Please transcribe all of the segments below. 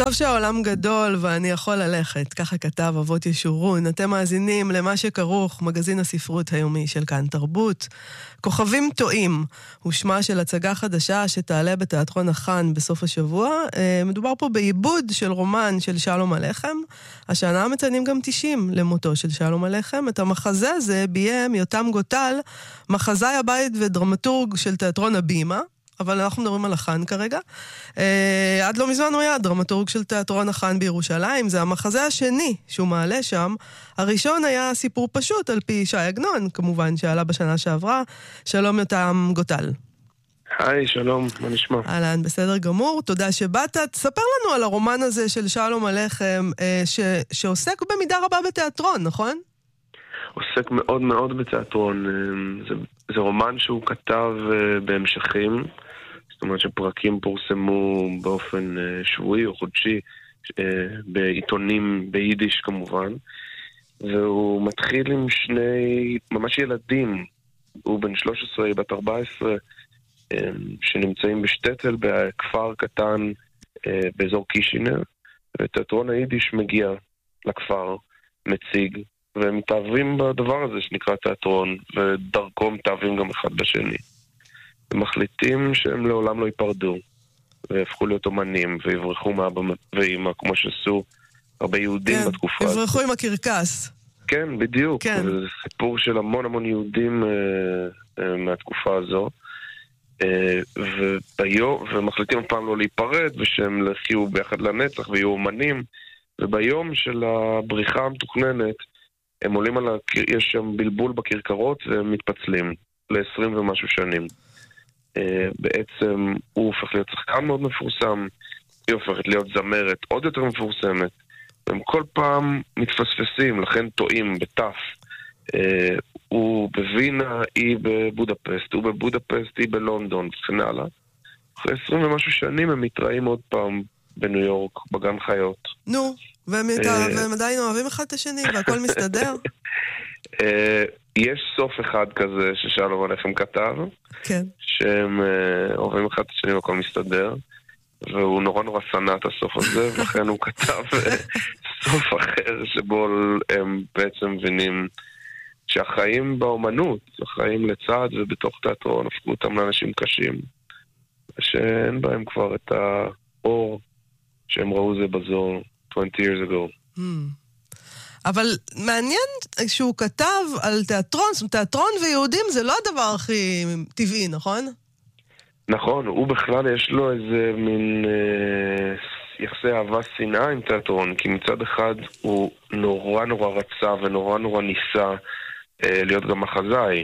טוב שהעולם גדול ואני יכול ללכת, ככה כתב אבות ישורון. אתם מאזינים למה שכרוך, מגזין הספרות היומי של כאן תרבות. כוכבים טועים, הוא שמה של הצגה חדשה שתעלה בתיאטרון החאן בסוף השבוע. מדובר פה בעיבוד של רומן של שלום הלחם. השנה מציינים גם 90 למותו של שלום הלחם. את המחזה הזה ביים יותם גוטל, מחזאי הבית ודרמטורג של תיאטרון הבימה. אבל אנחנו מדברים על החאן כרגע. עד לא מזמן הוא היה דרמטורג של תיאטרון החאן בירושלים. זה המחזה השני שהוא מעלה שם. הראשון היה סיפור פשוט על פי שי עגנון, כמובן, שעלה בשנה שעברה. שלום יותם גוטל. היי, שלום, מה נשמע? אהלן, בסדר גמור, תודה שבאת. תספר לנו על הרומן הזה של שלום הלחם, שעוסק במידה רבה בתיאטרון, נכון? עוסק מאוד מאוד בתיאטרון. זה רומן שהוא כתב בהמשכים, זאת אומרת שפרקים פורסמו באופן שבועי או חודשי בעיתונים ביידיש כמובן, והוא מתחיל עם שני ממש ילדים, הוא בן 13, בת 14, שנמצאים בשטטל בכפר קטן באזור קישינר, ותיאטרון היידיש מגיע לכפר, מציג, והם מתאהבים בדבר הזה שנקרא תיאטרון, ודרכו מתאהבים גם אחד בשני. הם מחליטים שהם לעולם לא ייפרדו, והפכו להיות אומנים, ויברחו מאבא ואמא, כמו שעשו הרבה יהודים כן, בתקופה הזאת. יברחו עם הקרקס. כן, בדיוק. כן. זה סיפור של המון המון יהודים מהתקופה הזו. ומחליטים הפעם לא להיפרד, ושהם יחיו ביחד לנצח ויהיו אומנים, וביום של הבריחה המתוכננת, הם עולים יש שם בלבול בכרכרות והם מתפצלים ל-20 ומשהו שנים. בעצם הוא הופך להיות שחקן מאוד מפורסם, היא הופכת להיות זמרת עוד יותר מפורסמת, והם כל פעם מתפספסים, לכן טועים בתף. הוא בווינה, היא בבודפסט, הוא בבודפסט, היא בלונדון, וכן הלאה. אחרי 20 ומשהו שנים הם מתראים עוד פעם בניו יורק, בגן חיות. נו, והם עדיין אוהבים אחד את השני, והכל מסתדר? יש סוף אחד כזה ששלום הלחם כתב, כן. שהם אוהבים אחד את השני והכל מסתדר, והוא נורא נורא שנא את הסוף הזה, ולכן הוא כתב סוף אחר שבו הם בעצם מבינים שהחיים באומנות, החיים לצד ובתוך תיאטרון הפכו אותם לאנשים קשים, ושאין בהם כבר את האור שהם ראו זה בזו 20 years ago. אבל מעניין שהוא כתב על תיאטרון, זאת אומרת, תיאטרון ויהודים זה לא הדבר הכי טבעי, נכון? נכון, הוא בכלל יש לו איזה מין יחסי אהבה שנאה עם תיאטרון, כי מצד אחד הוא נורא נורא רצה ונורא נורא ניסה להיות גם מחזאי,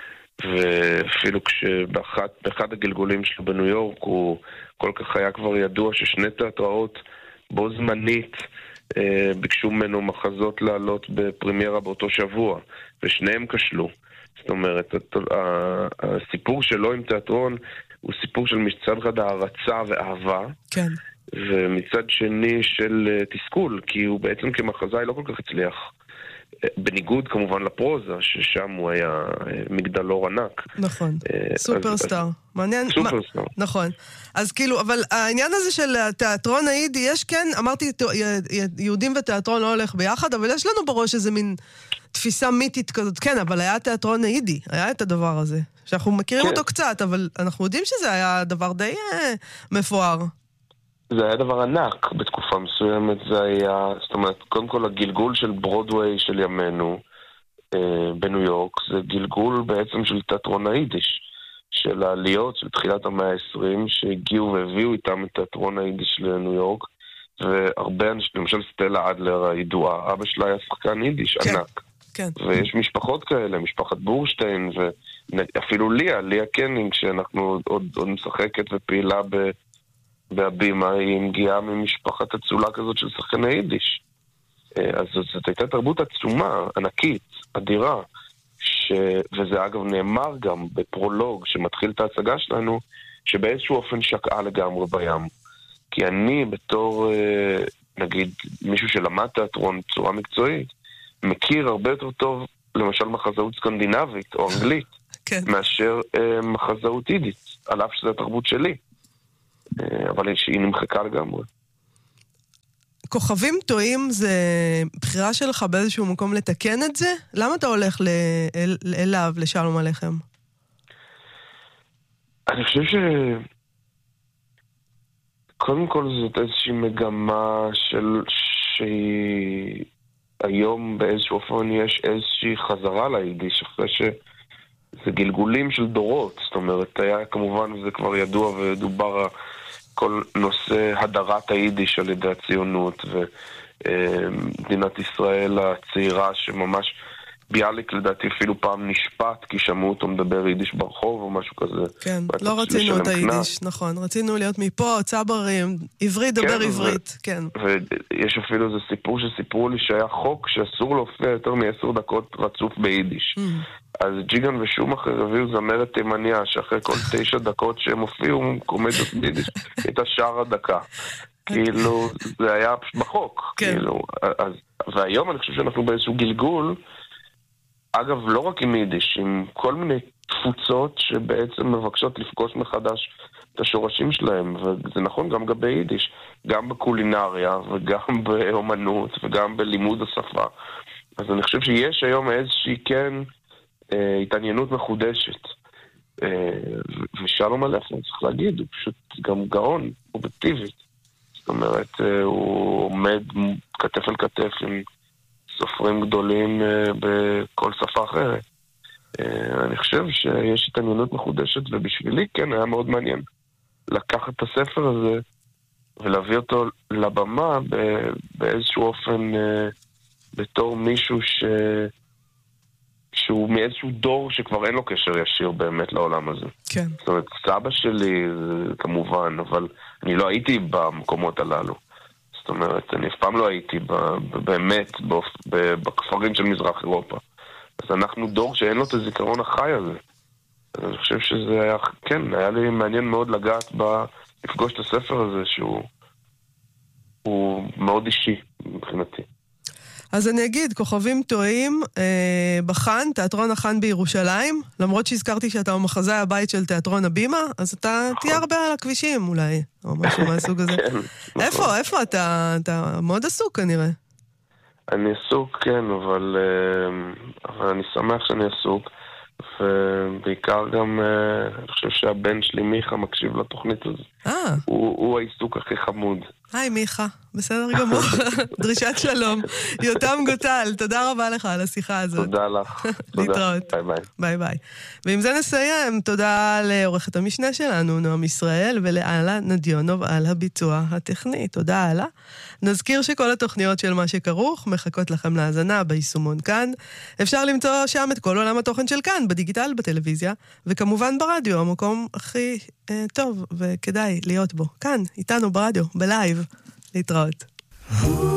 ואפילו באחד הגלגולים שלו בניו יורק הוא כל כך היה כבר ידוע ששני תיאטראות בו זמנית ביקשו ממנו מחזות לעלות בפרמיירה באותו שבוע, ושניהם כשלו. זאת אומרת, הסיפור שלו עם תיאטרון הוא סיפור של מצד אחד הערצה ואהבה, כן. ומצד שני של תסכול, כי הוא בעצם כמחזאי לא כל כך הצליח. בניגוד כמובן לפרוזה, ששם הוא היה מגדלור ענק. נכון, סופרסטאר. מעניין. סופרסטאר. נכון. אז כאילו, אבל העניין הזה של התיאטרון היידי, יש כן, אמרתי, יהודים ותיאטרון לא הולך ביחד, אבל יש לנו בראש איזה מין תפיסה מיתית כזאת. כן, אבל היה תיאטרון היידי, היה את הדבר הזה. שאנחנו מכירים אותו קצת, אבל אנחנו יודעים שזה היה דבר די מפואר. זה היה דבר ענק בתקופה מסוימת, זה היה, זאת אומרת, קודם כל הגלגול של ברודווי של ימינו בניו יורק, זה גלגול בעצם של תיאטרון היידיש, של העליות של תחילת המאה ה-20, שהגיעו והביאו איתם את תיאטרון היידיש לניו יורק, והרבה אנשים, למשל סטלה אדלר הידועה, אבא שלה היה שחקן יידיש ענק. כן. ויש משפחות כאלה, משפחת בורשטיין, ואפילו ליה קנינג, שאנחנו עוד משחקת ופעילה בהבימה, היא מגיעה ממשפחת אצולה כזאת של שחקני יידיש. אז זאת הייתה תרבות עצומה, ענקית, אדירה, וזה אגב נאמר גם בפרולוג שמתחיל את ההצגה שלנו, שבאיזשהו אופן שקעה לגמרי בים. כי אני בתור, נגיד, מישהו שלמד תיאטרון בצורה מקצועית, מכיר הרבה יותר טוב, למשל מחזאות סקנדינבית או אנגלית, כן. מאשר מחזאות יידית, על אף שזה התרבות שלי. אבל שהיא נמחקה לגמרי. כוכבים טועים זה בחירה שלך באיזשהו מקום לתקן את זה? למה אתה הולך אליו, לשלום עליכם? אני חושב קודם כל זאת איזושהי מגמה שהיום באיזשהו אופן יש איזושהי חזרה ליידיש, אחרי שזה גלגולים של דורות. זאת אומרת, היה כמובן, וזה כבר ידוע ודובר, כל נושא הדרת היידיש על ידי הציונות ומדינת ישראל הצעירה, שממש ביאליק לדעתי אפילו פעם נשפט כי שמעו אותו מדבר יידיש ברחוב או משהו כזה. כן, לא רצינו את היידיש, נכון. רצינו להיות מפה, צברים, עברית, דבר עברית, כן. ויש אפילו איזה סיפור שסיפרו לי שהיה חוק שאסור להופיע יותר מ10 דקות רצוף ביידיש. אז ג'יגן ושומאחר הביאו זמרת תימניה שאחרי כל 9 דקות שהם הופיעו קומדיות ביידיש את השאר הדקה. כאילו, זה היה בחוק. והיום אני חושב שאנחנו באיזשהו גלגול, אגב, לא רק עם יידיש, עם כל מיני תפוצות שבעצם מבקשות לפגוש מחדש את השורשים שלהם, וזה נכון גם לגבי יידיש, גם בקולינריה וגם באומנות וגם בלימוד השפה. אז אני חושב שיש היום איזושהי כן התעניינות מחודשת. ושלום עליכם, צריך להגיד, הוא פשוט גם גאון, אובייקטיבית. זאת אומרת, הוא עומד כתף על כתף עם סופרים גדולים בכל שפה אחרת. אני חושב שיש התעניינות מחודשת, ובשבילי כן היה מאוד מעניין לקחת את הספר הזה ולהביא אותו לבמה באיזשהו אופן בתור מישהו שהוא מאיזשהו דור שכבר אין לו קשר ישיר באמת לעולם הזה. כן. זאת אומרת, סבא שלי כמובן, אבל אני לא הייתי במקומות הללו. זאת אומרת, אני אף פעם לא הייתי באמת בכפרים של מזרח אירופה. אז אנחנו דור שאין לו את הזיכרון החי הזה. אז אני חושב שזה היה, כן, היה לי מעניין מאוד לגעת לפגוש את הספר הזה שהוא מאוד אישי מבחינתי. אז אני אגיד, כוכבים טועים בחן, תיאטרון החן בירושלים, למרות שהזכרתי שאתה המחזאי הבית של תיאטרון הבימה, אז אתה תהיה הרבה על הכבישים אולי, או משהו מהסוג הזה. איפה אתה? אתה מאוד עסוק כנראה. אני עסוק, כן, אבל אני שמח שאני עסוק, ובעיקר גם, אני חושב שהבן שלי מיכה מקשיב לתוכנית הזאת. הוא העיסוק הכי חמוד. היי מיכה, בסדר גמור. דרישת שלום. יותם גוטל, תודה רבה לך על השיחה הזאת. תודה לך. להתראות. ביי ביי. ביי ביי. ועם זה נסיים, תודה לעורכת המשנה שלנו, נועם ישראל, ולאלה נדיונוב על הביצוע הטכני. תודה אלה. נזכיר שכל התוכניות של מה שכרוך מחכות לכם להאזנה ביישומון כאן. אפשר למצוא שם את כל עולם התוכן של כאן, בדיגיטל, בטלוויזיה, וכמובן ברדיו, המקום הכי טוב וכדאי להיות בו. כאן, איתנו ברדיו, בלייב. להתראות.